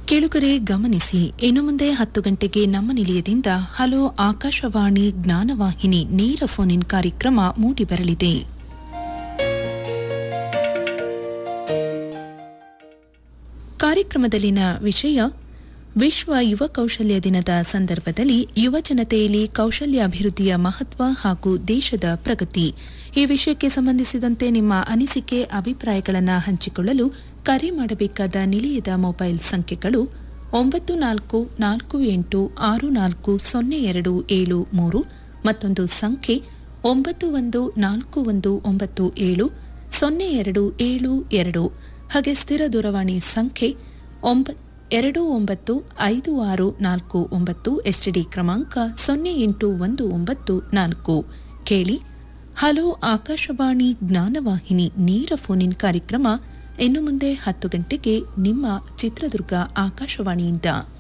ಕೇಳುಗರೆ ಗಮನಿಸಿ, ಇನ್ನು ಮುಂದೆ 10 ಗಂಟೆಗೆ ನಮ್ಮ ನಿಲಯದಿಂದ ಹಲೋ ಆಕಾಶವಾಣಿ ಜ್ಞಾನವಾಹಿನಿ ನೇರ ಫೋನ್ ಇನ್ ಕಾರ್ಯಕ್ರಮ ಮೂಡಿಬರಲಿದೆ. ಕಾರ್ಯಕ್ರಮದಲ್ಲಿನ ವಿಷಯ ವಿಶ್ವ ಯುವ ಕೌಶಲ್ಯ ದಿನದ ಸಂದರ್ಭದಲ್ಲಿ ಯುವ ಜನತೆಯಲ್ಲಿ ಕೌಶಲ್ಯಾಭಿವೃದ್ಧಿಯ ಮಹತ್ವ ಹಾಗೂ ದೇಶದ ಪ್ರಗತಿ. ಈ ವಿಷಯಕ್ಕೆ ಸಂಬಂಧಿಸಿದಂತೆ ನಿಮ್ಮ ಅನಿಸಿಕೆ ಅಭಿಪ್ರಾಯಗಳನ್ನು ಹಂಚಿಕೊಳ್ಳಲು ಕರೆ ಮಾಡಬೇಕಾದ ನಿಲಯದ ಮೊಬೈಲ್ ಸಂಖ್ಯೆಗಳು 9448644073 ಮತ್ತೊಂದು ಸಂಖ್ಯೆ 9141970272 ಹಾಗೆ ಸ್ಥಿರ ದೂರವಾಣಿ ಸಂಖ್ಯೆ 295649 ಎಸ್ಟಿಡಿ ಕ್ರಮಾಂಕ 08194. ಕೇಳಿ ಹಲೋ ಆಕಾಶವಾಣಿ ಜ್ಞಾನವಾಹಿನಿ ನೇರ ಫೋನ್ ಇನ್ ಕಾರ್ಯಕ್ರಮ ಇನ್ನು ಮುಂದೆ 10 ಗಂಟೆಗೆ ನಿಮ್ಮ ಚಿತ್ರದುರ್ಗ ಆಕಾಶವಾಣಿಯಿಂದ.